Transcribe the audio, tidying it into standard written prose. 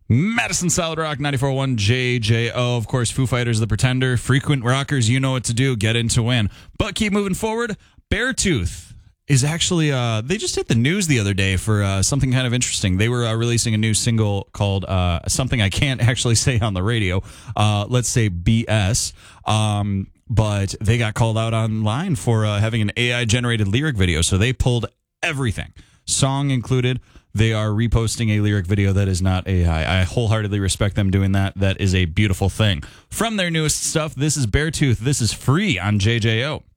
Madison Solid Rock 94.1 JJO. Of course, Foo Fighters, The Pretender. Frequent rockers, you know what to do. Get in to win. But keep moving forward. Beartooth is actually, they just hit the news the other day for something kind of interesting. They were releasing a new single called something I can't actually say on the radio. Let's say BS. But they got called out online for having an AI-generated lyric video. So they pulled everything, song included. They are reposting a lyric video that is not AI. I wholeheartedly respect them doing that. That is a beautiful thing. From their newest stuff, this is Beartooth. This is Free on JJO.